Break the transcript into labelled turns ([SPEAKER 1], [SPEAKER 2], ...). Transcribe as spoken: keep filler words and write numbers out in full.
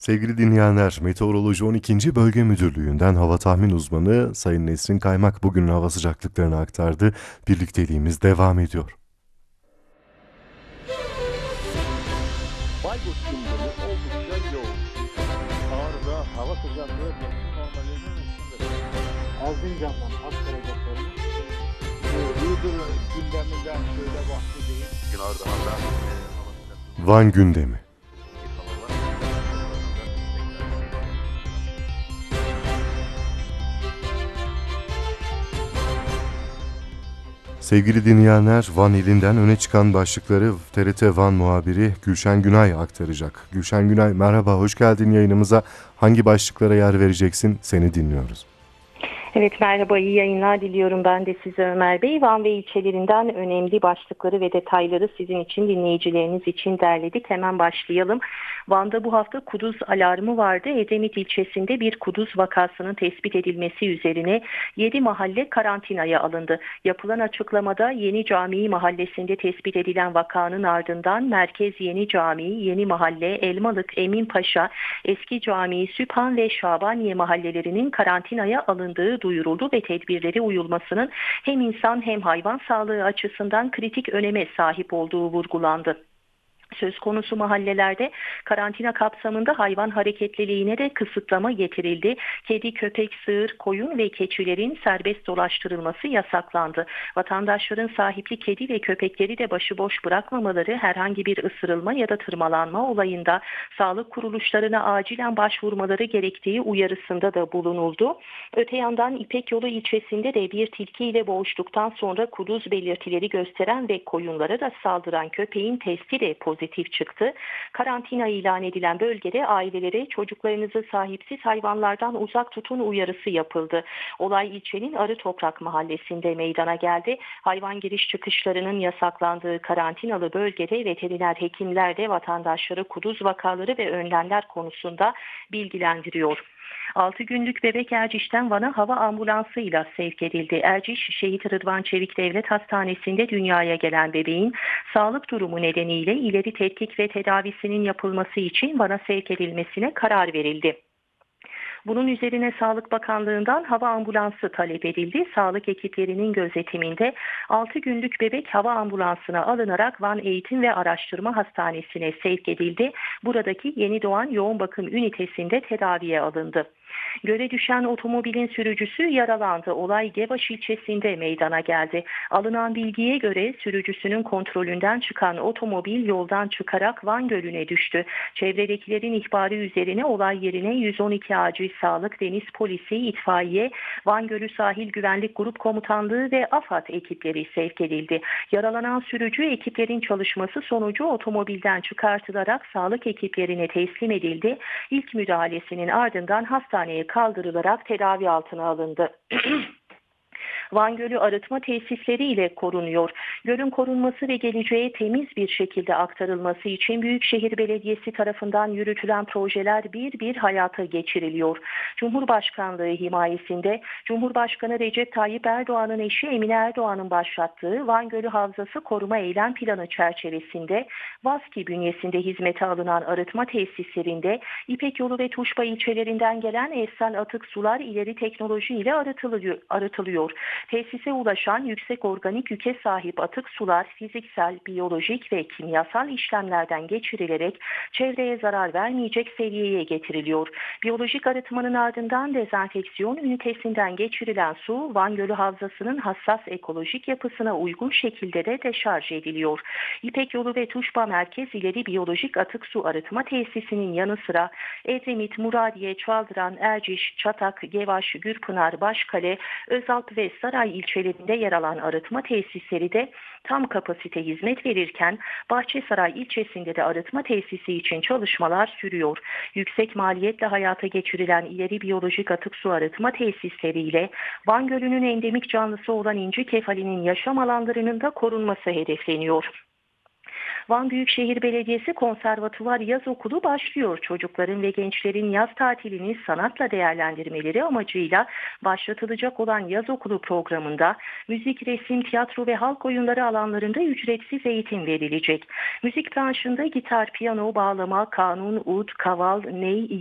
[SPEAKER 1] Sevgili dinleyenler, Meteoroloji on ikinci. Bölge Müdürlüğü'nden hava tahmin uzmanı Sayın Nesrin Kaymak bugünün hava sıcaklıklarını aktardı. Birlikteliğimiz devam ediyor.
[SPEAKER 2] Bayburt gündemi oldukça yoğun. Ağrı'da hava sıcaklığı mevsim normalinin üstünde. Erzincan'dan Akkara'da sorumlu. Iğdır gündeminden şöyle bahsedeyim. Ardahan'da e, hava sıcaklığı
[SPEAKER 1] Van gündemi. Sevgili dinleyenler, Van ilinden öne çıkan başlıkları T R T Van muhabiri Gülşen Günay aktaracak. Gülşen Günay, merhaba, hoş geldin yayınımıza. Hangi başlıklara yer vereceksin? Seni dinliyoruz.
[SPEAKER 3] Evet, merhaba, iyi yayınlar diliyorum ben de size Ömer Bey. Van ve ilçelerinden önemli başlıkları ve detayları sizin için, dinleyicileriniz için derledik. Hemen başlayalım. Van'da bu hafta kuduz alarmı vardı. Edremit ilçesinde bir kuduz vakasının tespit edilmesi üzerine yedi mahalle karantinaya alındı. Yapılan açıklamada Yeni Camii mahallesinde tespit edilen vakanın ardından Merkez Yeni Camii, Yeni Mahalle, Elmalık, Eminpaşa, Eski Camii, Sübhan ve Şabaniye mahallelerinin karantinaya alındığı duyuruldu ve tedbirleri uyulmasının hem insan hem hayvan sağlığı açısından kritik öneme sahip olduğu vurgulandı. Söz konusu mahallelerde karantina kapsamında hayvan hareketliliğine de kısıtlama getirildi. Kedi, köpek, sığır, koyun ve keçilerin serbest dolaştırılması yasaklandı. Vatandaşların sahipli kedi ve köpekleri de başıboş bırakmamaları, herhangi bir ısırılma ya da tırmalanma olayında sağlık kuruluşlarına acilen başvurmaları gerektiği uyarısında da bulunuldu. Öte yandan İpek Yolu ilçesinde de bir tilki ile boğuştuktan sonra kuduz belirtileri gösteren ve koyunlara da saldıran köpeğin testi de pozitif. pozitif çıktı. Karantina ilan edilen bölgede ailelere çocuklarınızı sahipsiz hayvanlardan uzak tutun uyarısı yapıldı. Olay ilçenin Arı Toprak mahallesinde meydana geldi. Hayvan giriş çıkışlarının yasaklandığı karantinalı bölgede veteriner hekimler de vatandaşları kuduz vakaları ve önlemler konusunda bilgilendiriyor. altı günlük bebek Erciş'ten Van'a hava ambulansıyla sevk edildi. Erciş, Şehit Rıdvan Çevik Devlet Hastanesi'nde dünyaya gelen bebeğin sağlık durumu nedeniyle ileri tetkik ve tedavisinin yapılması için Van'a sevk edilmesine karar verildi. Bunun üzerine Sağlık Bakanlığı'ndan hava ambulansı talep edildi. Sağlık ekiplerinin gözetiminde altı günlük bebek hava ambulansına alınarak Van Eğitim ve Araştırma Hastanesi'ne sevk edildi. Buradaki yeni doğan yoğun bakım ünitesinde tedaviye alındı. Göle düşen otomobilin sürücüsü yaralandı. Olay Gevaş ilçesinde meydana geldi. Alınan bilgiye göre sürücüsünün kontrolünden çıkan otomobil yoldan çıkarak Van Gölü'ne düştü. Çevredekilerin ihbarı üzerine olay yerine yüz on iki Acil Sağlık, Deniz Polisi, İtfaiye, Van Gölü Sahil Güvenlik Grup Komutanlığı ve AFAD ekipleri sevk edildi. Yaralanan sürücü ekiplerin çalışması sonucu otomobilden çıkartılarak sağlık ekiplerine teslim edildi. İlk müdahalesinin ardından hastaneye kaldırılarak tedavi altına alındı. Van Gölü arıtma tesisleri ile korunuyor. Gölün korunması ve geleceğe temiz bir şekilde aktarılması için Büyükşehir Belediyesi tarafından yürütülen projeler bir bir hayata geçiriliyor. Cumhurbaşkanlığı himayesinde Cumhurbaşkanı Recep Tayyip Erdoğan'ın eşi Emine Erdoğan'ın başlattığı Van Gölü Havzası Koruma Eylem Planı çerçevesinde VASKİ bünyesinde hizmete alınan arıtma tesislerinde İpek Yolu ve Tuşba ilçelerinden gelen evsel atık sular ileri teknoloji ile arıtılıyor. arıtılıyor. Tesise ulaşan yüksek organik yüke sahip atık sular fiziksel, biyolojik ve kimyasal işlemlerden geçirilerek çevreye zarar vermeyecek seviyeye getiriliyor. Biyolojik arıtmanın ardından dezenfeksiyon ünitesinden geçirilen su Van Gölü Havzası'nın hassas ekolojik yapısına uygun şekilde de deşarj ediliyor. İpek Yolu ve Tuşba Merkez İleri Biyolojik Atık Su Arıtma Tesisinin yanı sıra Edremit, Muradiye, Çaldıran, Erciş, Çatak, Gevaş, Gürpınar, Başkale, Özalp ve Saray ilçelerinde yer alan arıtma tesisleri de tam kapasite hizmet verirken Bahçesaray ilçesinde de arıtma tesisi için çalışmalar sürüyor. Yüksek maliyetle hayata geçirilen ileri biyolojik atık su arıtma tesisleriyle Van Gölü'nün endemik canlısı olan inci kefalinin yaşam alanlarının da korunması hedefleniyor. Van Büyükşehir Belediyesi Konservatuvar Yaz Okulu başlıyor. Çocukların ve gençlerin yaz tatilini sanatla değerlendirmeleri amacıyla başlatılacak olan yaz okulu programında müzik, resim, tiyatro ve halk oyunları alanlarında ücretsiz eğitim verilecek. Müzik branşında gitar, piyano, bağlama, kanun, ud, kaval, ney,